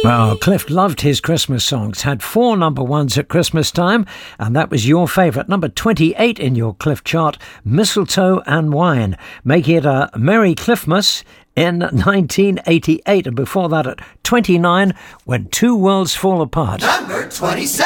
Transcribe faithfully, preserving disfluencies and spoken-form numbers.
Well, Cliff loved his Christmas songs, had four number ones at Christmas time, and that was your favourite, number twenty-eight in your Cliff chart, Mistletoe and Wine, making it a Merry Cliffmas in nineteen eighty-eight, and before that at twenty-nine, When Two Worlds Fall Apart. Number twenty-seven.